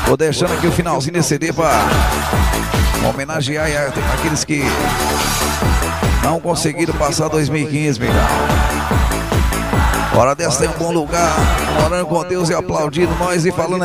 Tô deixando aqui o finalzinho desse CD pra homenagear aqueles que não conseguiram passar 2015, meu irmão. Hora dessa tem um bom lugar, orando com Deus e aplaudindo nós e falando